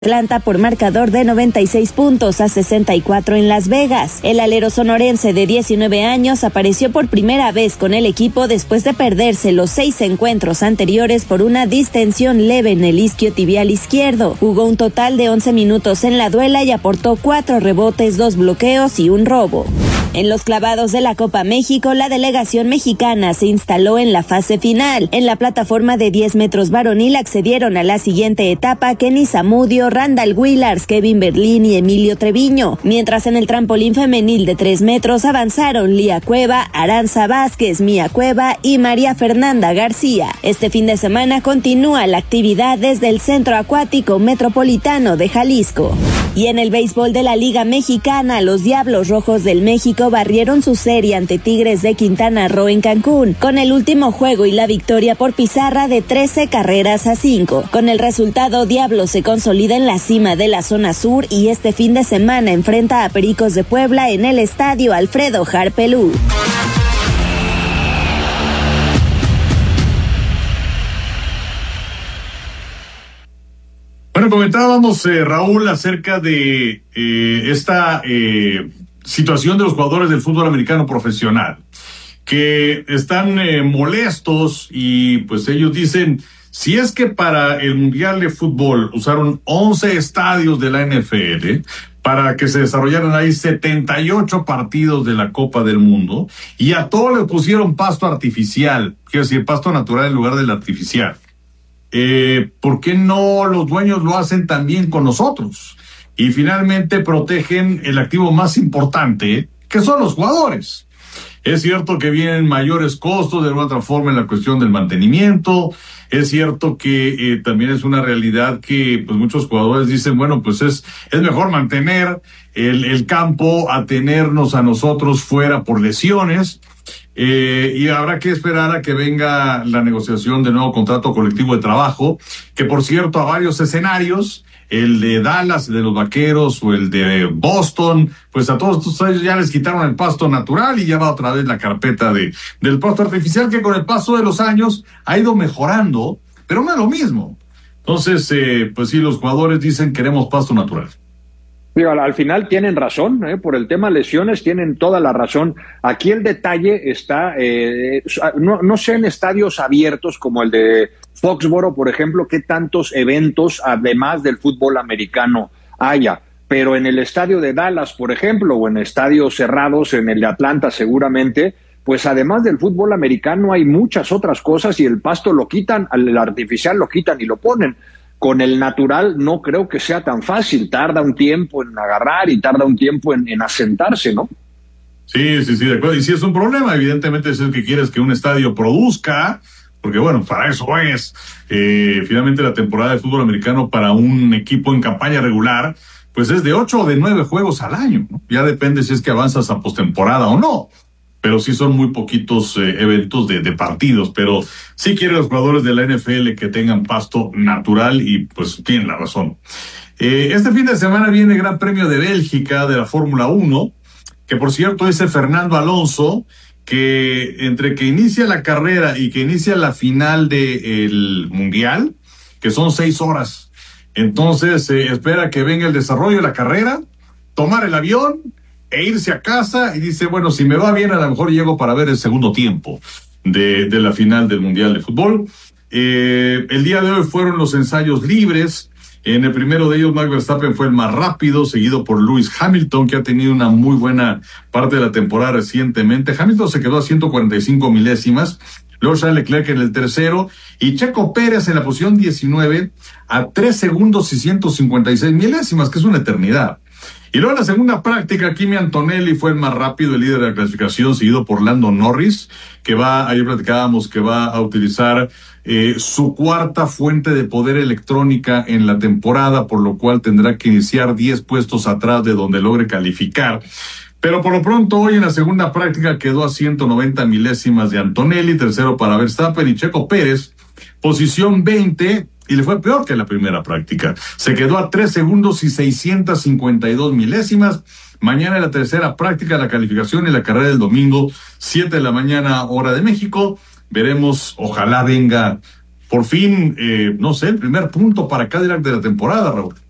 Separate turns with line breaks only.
Atlanta por marcador de 96 puntos a 64 en Las Vegas. El alero sonorense de 19 años apareció por primera vez con el equipo después de perderse los 6 encuentros anteriores por una distensión leve en el isquio tibial izquierdo. Jugó un total de 11 minutos en la duela y aportó 4 rebotes, 2 bloqueos y un robo. En los clavados de la Copa México, la delegación mexicana se instaló en la fase final. En la plataforma de 10 metros varonil accedieron a la siguiente etapa Kenny Zamudio, Randall Willars, Kevin Berlín y Emilio Treviño. Mientras en el trampolín femenil de 3 metros avanzaron Lía Cueva, Aranza Vázquez, Mía Cueva y María Fernanda García. Este fin de semana continúa la actividad desde el Centro Acuático Metropolitano de Jalisco. Y en el béisbol de la Liga Mexicana, los Diablos Rojos del México barrieron su serie ante Tigres de Quintana Roo en Cancún, con el último juego y la victoria por pizarra de 13-5. Con el resultado, Diablos se consolida en la cima de la zona sur y este fin de semana enfrenta a Pericos de Puebla en el estadio Alfredo Harpelú.
Bueno, comentábamos, Raúl, acerca de esta situación de los jugadores del fútbol americano profesional, que están molestos y pues ellos dicen, si es que para el Mundial de Fútbol usaron 11 estadios de la NFL para que se desarrollaran ahí 78 partidos de la Copa del Mundo y a todos les pusieron pasto artificial, quiero decir, pasto natural en lugar del artificial. ¿Por qué no los dueños lo hacen también con nosotros? Y finalmente protegen el activo más importante, que son los jugadores. Es cierto que vienen mayores costos de alguna otra forma en la cuestión del mantenimiento. Es cierto que también es una realidad que pues muchos jugadores dicen, bueno, pues es mejor mantener el campo a tenernos a nosotros fuera por lesiones. Y habrá que esperar a que venga la negociación de nuevo contrato colectivo de trabajo, que por cierto a varios escenarios, el de Dallas, el de los Vaqueros o el de Boston, pues a todos ellos ya les quitaron el pasto natural y ya va otra vez la carpeta del pasto artificial, que con el paso de los años ha ido mejorando, pero no es lo mismo. Entonces, pues sí, los jugadores dicen queremos pasto natural.
Digo, al final tienen razón, por el tema lesiones tienen toda la razón. Aquí el detalle está, no sé en estadios abiertos como el de Foxboro, por ejemplo, qué tantos eventos además del fútbol americano haya, pero en el estadio de Dallas, por ejemplo, o en estadios cerrados, en el de Atlanta seguramente, pues además del fútbol americano hay muchas otras cosas y el pasto lo quitan, el artificial lo quitan y lo ponen. Con el natural no creo que sea tan fácil, tarda un tiempo en agarrar y tarda un tiempo en asentarse, ¿no?
Sí, de acuerdo. Y si es un problema, evidentemente es el que quieres que un estadio produzca, porque bueno, para eso es finalmente la temporada de fútbol americano para un equipo en campaña regular, pues es de 8 o de 9 juegos al año, ¿no? Ya depende si es que avanzas a postemporada o no. Pero sí son muy poquitos eventos de partidos, pero sí quieren los jugadores de la NFL que tengan pasto natural y pues tienen la razón. Este fin de semana viene el Gran Premio de Bélgica de la Fórmula 1, que por cierto ese Fernando Alonso, que entre que inicia la carrera y que inicia la final del Mundial, que son 6 horas, entonces espera que venga el desarrollo de la carrera, tomar el avión e irse a casa y dice, bueno, si me va bien, a lo mejor llego para ver el segundo tiempo de la final del Mundial de Fútbol. El día de hoy fueron los ensayos libres. En el primero de ellos, Max Verstappen fue el más rápido, seguido por Lewis Hamilton, que ha tenido una muy buena parte de la temporada recientemente. Hamilton se quedó a 145 milésimas. Luego Charles Leclerc en el tercero y Checo Pérez en la posición 19 a 3 segundos y 156 milésimas, que es una eternidad. Y luego en la segunda práctica, Kimi Antonelli fue el más rápido, el líder de la clasificación, seguido por Lando Norris, ayer platicábamos que va a utilizar su cuarta fuente de poder electrónica en la temporada, por lo cual tendrá que iniciar 10 puestos atrás de donde logre calificar. Pero por lo pronto hoy en la segunda práctica quedó a 190 milésimas de Antonelli, tercero para Verstappen y Checo Pérez, posición 20, y le fue peor que en la primera práctica. Se quedó a 3 segundos y 652 milésimas. Mañana en la tercera práctica, la calificación y la carrera del domingo, 7 de la mañana, hora de México. Veremos, ojalá venga por fin, no sé, el primer punto para Cadillac de la temporada, Raúl.